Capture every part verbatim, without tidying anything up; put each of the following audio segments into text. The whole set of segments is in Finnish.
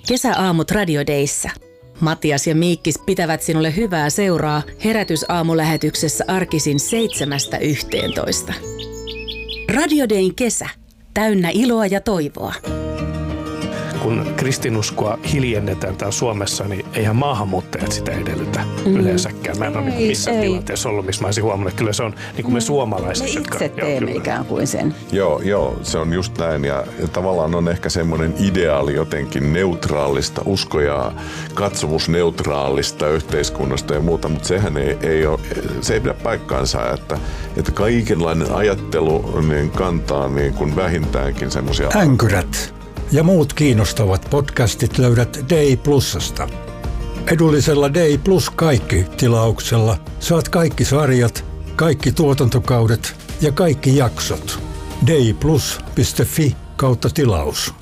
Kesäaamut Radio Dayssä. Matias ja Miikkis pitävät sinulle hyvää seuraa herätysaamulähetyksessä arkisin seitsemästä yhteentoista. Radio Dayn kesä. Täynnä iloa ja toivoa. Kun kristinuskoa hiljennetään täällä Suomessa, niin eihän maahanmuuttajat sitä edellytä mm. yleensäkään. Mä en ole ei, missään ei. tilanteessa ollut, missä mä olisin huomannut, että kyllä se on niin kuin me suomalaiset. Me jotka, itse teemme joo, ikään kuin sen. Joo, joo, se on just näin. Ja, ja tavallaan on ehkä semmoinen ideaali jotenkin neutraalista, usko- ja katsomusneutraalista yhteiskunnasta ja muuta, mutta sehän ei, ei ole, se ei pidä paikkaansa, että, että kaikenlainen ajattelu niin kantaa niin kuin vähintäänkin semmoisia... Änkyrät ja muut kiinnostavat podcastit löydät Day Plusasta. Edullisella Day Plus kaikki -tilauksella saat kaikki sarjat, kaikki tuotantokaudet ja kaikki jaksot. dayplus piste fi kautta tilaus.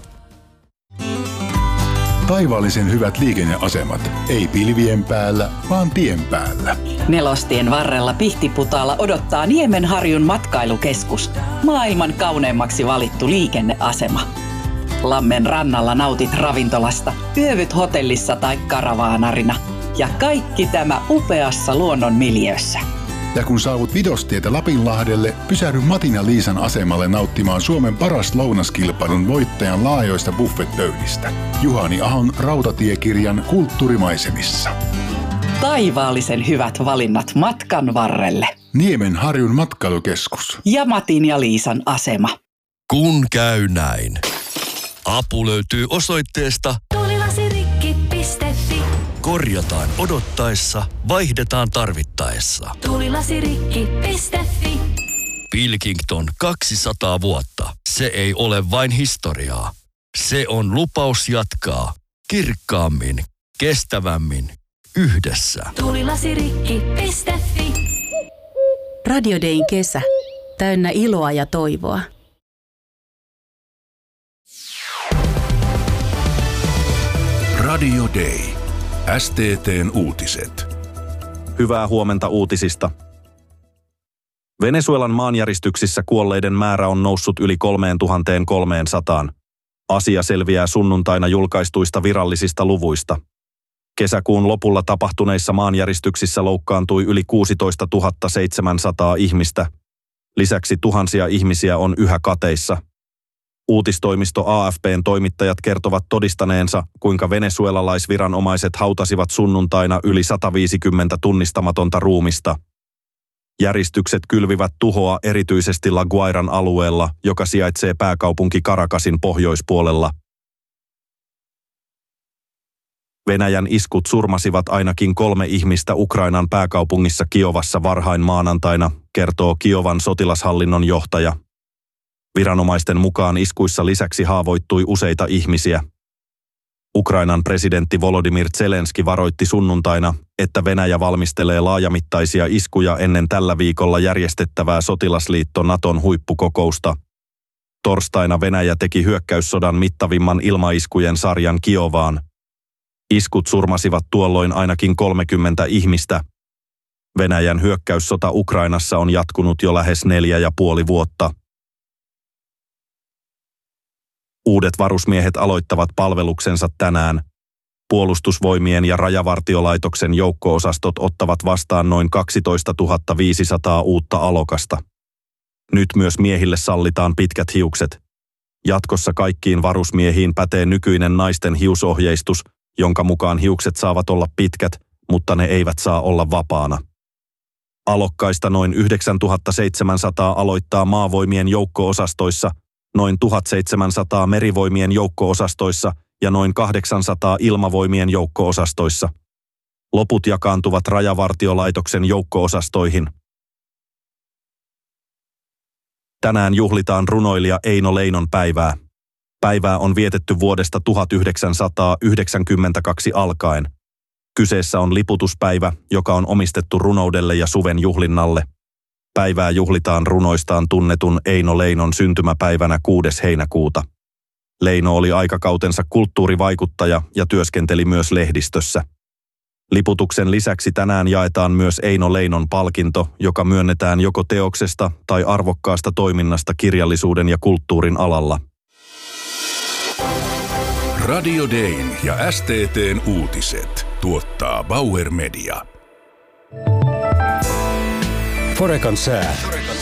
Taivaallisen hyvät liikenneasemat. Ei pilvien päällä, vaan tien päällä. Nelostien varrella Pihtiputaalla odottaa Niemenharjun matkailukeskus. Maailman kauneimmaksi valittu liikenneasema. Lammen rannalla nautit ravintolasta, yövyt hotellissa tai karavaanarina. Ja kaikki tämä upeassa luonnon miljöössä. Ja kun saavut Vidostietä Lapinlahdelle, pysähdy Matin ja Liisan asemalle nauttimaan Suomen paras lounaskilpailun voittajan laajoista buffetpöydistä. Juhani Ahon rautatiekirjan Kulttuurimaisemissa. Taivaallisen hyvät valinnat matkan varrelle. Niemenharjun matkailukeskus. Ja Matin ja Liisan asema. Kun käy näin. Apu löytyy osoitteesta tuulilasirikki piste fi. Korjataan odottaessa, vaihdetaan tarvittaessa. tuulilasirikki piste fi. Pilkington kaksisataa vuotta. Se ei ole vain historiaa. Se on lupaus jatkaa kirkkaammin, kestävämmin, yhdessä. tuulilasirikki piste fi. Radio Dayn kesä. Täynnä iloa ja toivoa. Radio Day. S T T:n uutiset. Hyvää huomenta uutisista. Venezuelan maanjäristyksissä kuolleiden määrä on noussut yli kolmetuhatta Asia selviää sunnuntaina julkaistuista virallisista luvuista. Kesäkuun lopulla tapahtuneissa maanjäristyksissä loukkaantui yli kuusitoistatuhatta seitsemänsataa ihmistä. Lisäksi tuhansia ihmisiä on yhä kateissa. Uutistoimisto A F P:n toimittajat kertovat todistaneensa, kuinka venezuelalaisviranomaiset hautasivat sunnuntaina yli sataviisikymmentä tunnistamatonta ruumista. Järistykset kylvivät tuhoa erityisesti La Guairan alueella, joka sijaitsee pääkaupunki Caracasin pohjoispuolella. Venäjän iskut surmasivat ainakin kolme ihmistä Ukrainan pääkaupungissa Kiovassa varhain maanantaina, kertoo Kiovan sotilashallinnon johtaja. Viranomaisten mukaan iskuissa lisäksi haavoittui useita ihmisiä. Ukrainan presidentti Volodymyr Zelenski varoitti sunnuntaina, että Venäjä valmistelee laajamittaisia iskuja ennen tällä viikolla järjestettävää sotilasliitto Naton huippukokousta. Torstaina Venäjä teki hyökkäyssodan mittavimman ilmaiskujen sarjan Kiovaan. Iskut surmasivat tuolloin ainakin kolmekymmentä ihmistä. Venäjän hyökkäyssota Ukrainassa on jatkunut jo lähes neljä ja puoli vuotta. Uudet varusmiehet aloittavat palveluksensa tänään. Puolustusvoimien ja rajavartiolaitoksen joukko-osastot ottavat vastaan noin kaksitoistatuhatta viisisataa uutta alokasta. Nyt myös miehille sallitaan pitkät hiukset. Jatkossa kaikkiin varusmiehiin pätee nykyinen naisten hiusohjeistus, jonka mukaan hiukset saavat olla pitkät, mutta ne eivät saa olla vapaana. Alokkaista noin yhdeksäntuhattaseitsemänsataa aloittaa maavoimien joukko-osastoissa, noin tuhatseitsemänsataa merivoimien joukko-osastoissa ja noin kahdeksansataa ilmavoimien joukko-osastoissa. Loput jakaantuvat rajavartiolaitoksen joukko-osastoihin. Tänään juhlitaan runoilija Eino Leinon päivää. Päivää on vietetty vuodesta tuhatyhdeksänsataayhdeksänkymmentäkaksi alkaen. Kyseessä on liputuspäivä, joka on omistettu runoudelle ja suven juhlinnalle. Päivää juhlitaan runoistaan tunnetun Eino Leinon syntymäpäivänä kuudes heinäkuuta. Leino oli aikakautensa kulttuurivaikuttaja ja työskenteli myös lehdistössä. Liputuksen lisäksi tänään jaetaan myös Eino Leinon palkinto, joka myönnetään joko teoksesta tai arvokkaasta toiminnasta kirjallisuuden ja kulttuurin alalla. Radio Dayn ja S T T:n uutiset tuottaa Bauer Media. Forekan sää.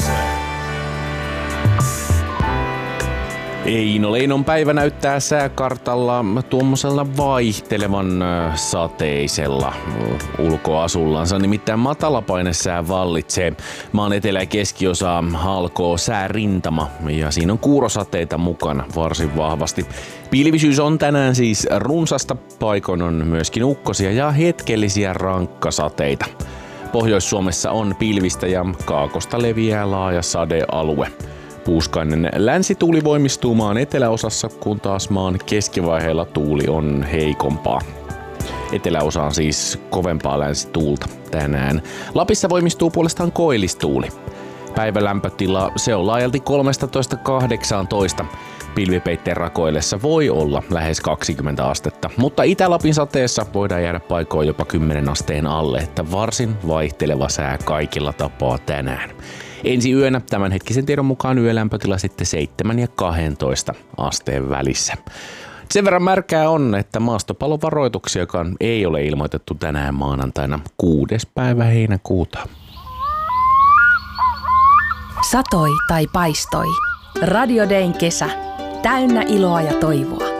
Eino Leinon päivä näyttää sääkartalla tuommoisella vaihtelevan sateisella ulkoasullansa. Nimittäin matalapainesää vallitsee. Maan etelä- ja keskiosaa halkoo säärintama ja siinä on kuurosateita mukana varsin vahvasti. Pilvisyys on tänään siis runsasta, paikoin on myöskin ukkosia ja hetkellisiä rankkasateita. Pohjois-Suomessa on pilvistä ja kaakosta leviää laaja sadealue. Puuskainen länsituuli voimistuu maan eteläosassa, kun taas maan keskivaiheella tuuli on heikompaa. Eteläosa on siis kovempaa länsituulta tänään. Lapissa voimistuu puolestaan koillistuuli. Päivälämpötila se on laajalti kolmetoista kahdeksantoista. Pilvipeitteen rakoillessa voi olla lähes kaksikymmentä astetta, mutta Itä-Lapin sateessa voidaan jäädä paikoin jopa kymmenen asteen alle, että varsin vaihteleva sää kaikilla tapaa tänään. Ensi yönä tämänhetkisen tiedon mukaan yölämpötila sitten seitsemän ja kaksitoista asteen välissä. Sen verran märkää on, että maastopalovaroituksiakaan ei ole ilmoitettu tänään maanantaina kuudes päivä heinäkuuta. Satoi tai paistoi. Radio Dayn kesä. Täynnä iloa ja toivoa.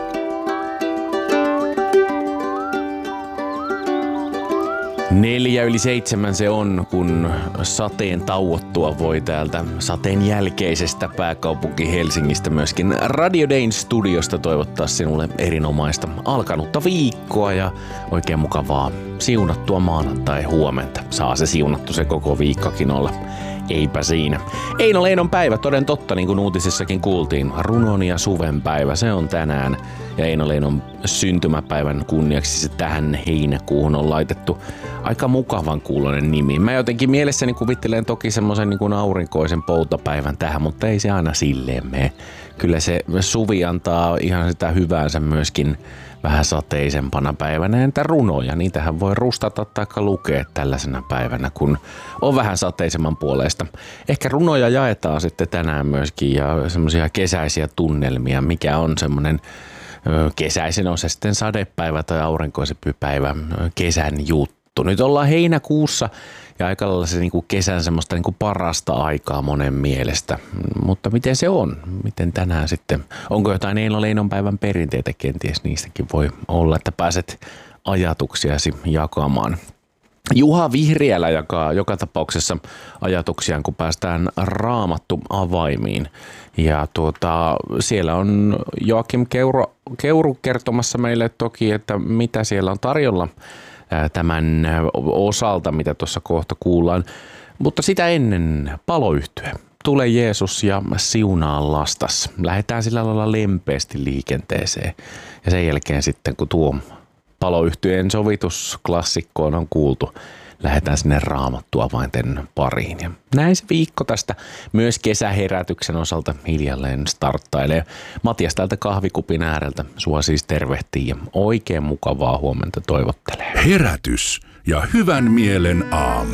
Neljä yli seitsemän se on, kun sateen tauottua voi täältä sateen jälkeisestä pääkaupunki Helsingistä myöskin Radio Dayn studiosta toivottaa sinulle erinomaista alkanutta viikkoa ja oikein mukavaa siunattua maanantai huomenta. Saa se siunattu se koko viikkokin olla. Eipä siinä. Eino Leinon päivä, toden totta, niin kuin uutisissakin kuultiin. Runon ja suven päivä, se on tänään. Ja Eino Leinon syntymäpäivän kunniaksi se tähän heinäkuuhun on laitettu aika mukavan kuuloinen nimi. Mä jotenkin mielessäni kuvittelen toki semmoisen niin kuin aurinkoisen poutapäivän tähän, mutta ei se aina silleen mene. Kyllä se suvi antaa ihan sitä hyväänsä myöskin vähän sateisempana päivänä. Entä runoja? Niitähän voi rustata tai lukea tällaisena päivänä, kun on vähän sateisemman puolesta. Ehkä runoja jaetaan sitten tänään myöskin ja semmoisia kesäisiä tunnelmia, mikä on semmoinen kesäisen, on se sitten sadepäivä tai aurinkoisempi päivä, kesän juttu. Nyt ollaan heinäkuussa ja aika lailla se niin kuin kesän semmoista niin kuin parasta aikaa monen mielestä. Mutta miten se on? Miten tänään sitten? Onko jotain Eino Leinon päivän perinteitä kenties? Niistäkin voi olla, että pääset ajatuksiasi jakamaan. Juha Vihriälä jakaa joka tapauksessa ajatuksiaan, kun päästään Raamattu avaimiin. Ja tuota, siellä on Joakim Keuro, Keuru kertomassa meille toki, että mitä siellä on tarjolla tämän osalta, mitä tuossa kohta kuullaan. Mutta sitä ennen paloyhtye. Tule Jeesus ja siunaa lastas. Lähdetään sillä lailla lempeästi liikenteeseen. Ja sen jälkeen sitten, kun tuo paloyhtyeen sovitusklassikkoon on kuultu, lähdetään sinne Raamattua avainten pariin. Ja näin se viikko tästä myös kesäherätyksen osalta hiljalleen starttailee. Matias täältä kahvikupin ääreltä sua siis tervehtii ja oikein mukavaa huomenta toivottelee. Herätys ja hyvän mielen aamu.